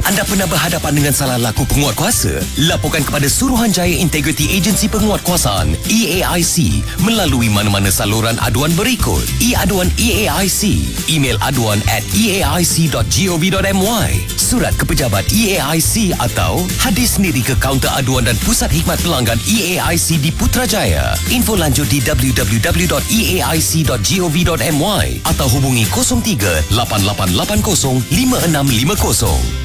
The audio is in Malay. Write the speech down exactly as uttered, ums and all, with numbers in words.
Anda pernah berhadapan dengan salah laku penguatkuasa? Laporkan kepada Suruhanjaya Integrity Agency Penguatkuasaan E A I C melalui mana-mana saluran aduan berikut: e-aduan E A I C, email aduan at e a i c dot gov dot my, surat ke pejabat E A I C atau hadir sendiri ke kaunter aduan dan pusat khidmat pelanggan E A I C di Putrajaya. Info lanjut di w w w dot e a i c dot gov dot my atau hubungi kosong tiga lapan lapan lapan kosong lima enam lima kosong.